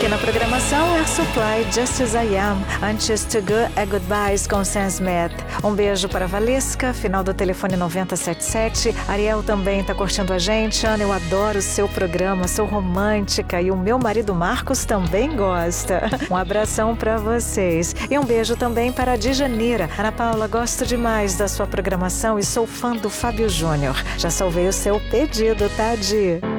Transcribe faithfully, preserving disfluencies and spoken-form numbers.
aqui na programação Air Supply, Just As I Am, antes To Good é Goodbyes com Sam Smith. Um beijo para a Valesca, final do telefone noventa setenta e sete. Ariel também está curtindo a gente. Ana, eu adoro o seu programa, sou romântica e o meu marido Marcos também gosta. Um abração para vocês. E um beijo também para a Djanira. Ana Paula, gosto demais da sua programação e sou fã do Fábio Júnior. Já salvei o seu pedido, tá, Di?